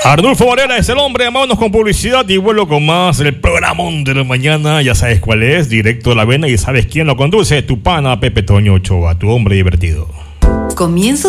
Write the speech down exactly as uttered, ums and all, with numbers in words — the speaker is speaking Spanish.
Arnulfo Varela es el hombre. Vámonos con publicidad y vuelvo con más. El programón de la mañana, ya sabes cuál es, directo de la vena, y sabes quién lo conduce, tu pana Pepe Toño Ochoa, tu hombre divertido. Comienzo